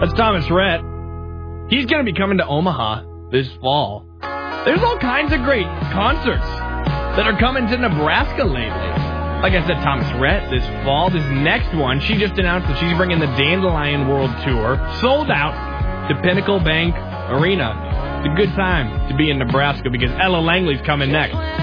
That's Thomas Rhett. He's going to be coming to Omaha this fall. There's all kinds of great concerts that are coming to Nebraska lately. Like I said, Thomas Rhett this fall. This next one, she just announced that she's bringing the Dandelion World Tour, sold out, to Pinnacle Bank Arena. It's a good time to be in Nebraska because Ella Langley's coming next.